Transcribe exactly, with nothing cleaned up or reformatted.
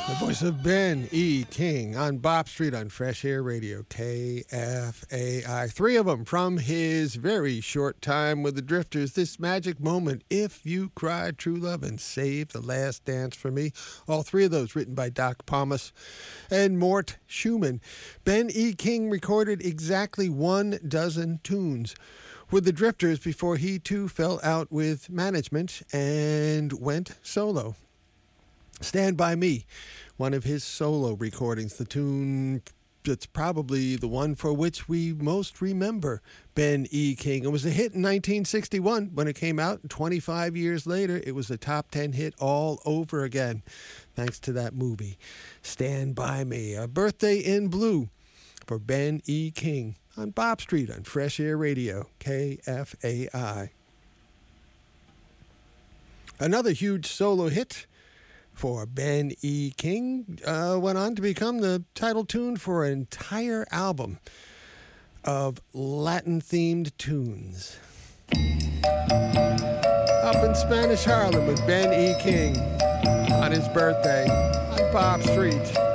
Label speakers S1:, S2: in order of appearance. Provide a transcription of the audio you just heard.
S1: The voice of Ben E. King on Bop Street on Fresh Air Radio, K F A I. Three of them from his very short time with the Drifters. This Magic Moment, If You Cried, True Love, and Save the Last Dance for Me. All three of those written by Doc Pomus and Mort Schumann. Ben E. King recorded exactly one dozen tunes with the Drifters before he too fell out with management and went solo. Stand By Me, one of his solo recordings, the tune that's probably the one for which we most remember Ben E. King. It was a hit in nineteen sixty-one when it came out, and twenty-five years later, it was a top ten hit all over again, thanks to that movie, Stand By Me. A Birthday in Blue for Ben E. King on Bop Street on Fresh Air Radio, K F A I. Another huge solo hit for Ben E. King uh, went on to become the title tune for an entire album of Latin-themed tunes. Up in Spanish Harlem with Ben E. King on his birthday on Bop Street.